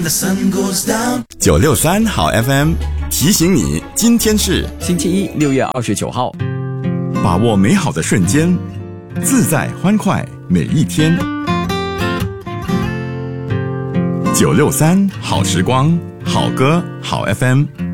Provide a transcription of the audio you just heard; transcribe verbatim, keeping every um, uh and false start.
九六三好 F M 提醒你，今天是星期一，六月二十九号。 把握美好的瞬间，自在欢快每一天。九六三好时光，好歌好 F M。